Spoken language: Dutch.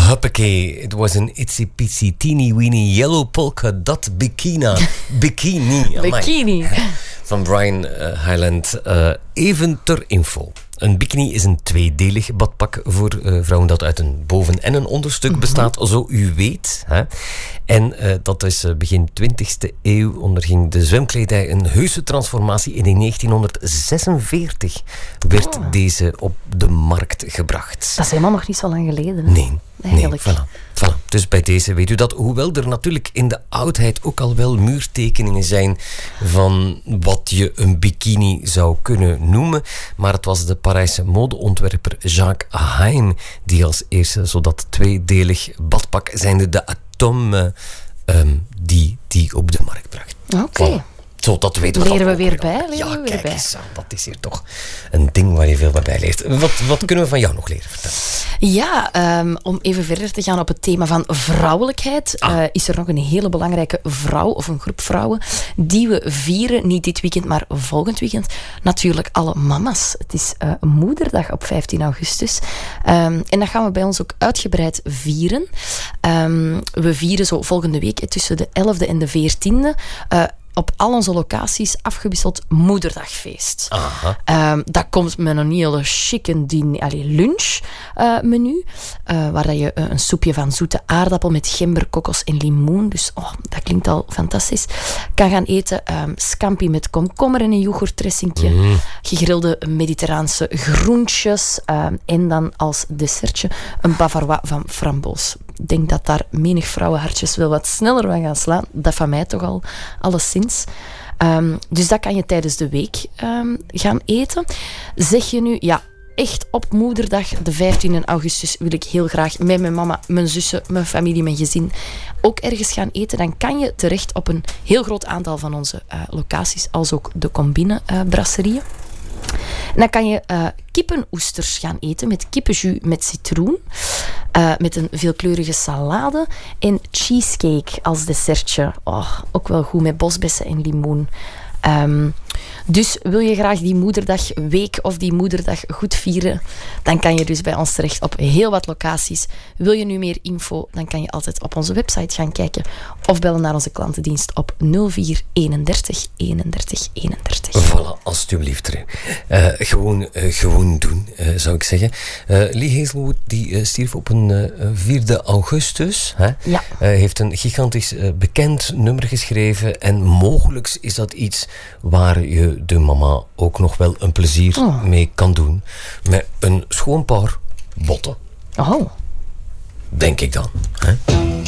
Huppakee, it was an itsy pitsy teeny weeny yellow polka dot bikini. Van Brian Hyland. Even ter info. Een bikini is een tweedelig badpak voor vrouwen dat uit een boven- en een onderstuk bestaat, zo u weet. Hè. En dat is begin 20e eeuw onderging de zwemkledij een heuse transformatie. In 1946 werd deze op de markt gebracht. Dat is helemaal nog niet zo lang geleden. Hè? Nee. Eigenlijk. Nee, voilà. Dus bij deze weet u dat, hoewel er natuurlijk in de oudheid ook al wel muurtekeningen zijn van wat je een bikini zou kunnen noemen, maar het was de Parijse modeontwerper Jacques Haim die als eerste zo dat tweedelig badpak zijnde de Atome die op de markt bracht. Oké. Voilà. Zo, dat weten we. Leren we weer bij. bij? Ja, kijk eens aan. Dat is hier toch een ding waar je veel bij leert. Wat kunnen we van jou nog leren vertellen? Ja, om even verder te gaan op het thema van vrouwelijkheid, is er nog een hele belangrijke vrouw of een groep vrouwen die we vieren, niet dit weekend, maar volgend weekend. Natuurlijk alle mama's. Het is Moederdag op 15 augustus. En dat gaan we bij ons ook uitgebreid vieren. We vieren zo volgende week tussen de 11e en de 14e. Op al onze locaties afgewisseld moederdagfeest. Dat komt met een hele chique lunchmenu. Waar dat je een soepje van zoete aardappel met gember, kokos en limoen. Dus dat klinkt al fantastisch. Kan gaan eten scampi met komkommer en een yoghurtdressingje. Gegrilde mediterraanse groentjes. En dan als dessertje een bavarois van framboos. Ik denk dat daar menig vrouwenhartjes wel wat sneller van gaan slaan. Dat van mij toch al, alleszins. Dus dat kan je tijdens de week gaan eten. Zeg je nu, ja, echt op Moederdag, de 15 augustus, wil ik heel graag met mijn mama, mijn zussen, mijn familie, mijn gezin ook ergens gaan eten. Dan kan je terecht op een heel groot aantal van onze locaties, als ook de Combine brasserieën. En dan kan je kippenoesters gaan eten met kippenjus met citroen. Met een veelkleurige salade. En cheesecake als dessertje. Ook wel goed met bosbessen en limoen. Dus wil je graag die moederdagweek of die moederdag goed vieren, dan kan je dus bij ons terecht op heel wat locaties. Wil je nu meer info, dan kan je altijd op onze website gaan kijken of bellen naar onze klantendienst op 04 31 31 31. Voilà, alsjeblieft. Gewoon doen, zou ik zeggen. Lee Hazelwood die stierf op een 4 augustus. Hè? Ja. Heeft een gigantisch bekend nummer geschreven en mogelijk is dat iets waar je de mama ook nog wel een plezier mee kan doen. Met een schoon paar botten. Oh. Denk ik dan. Hè?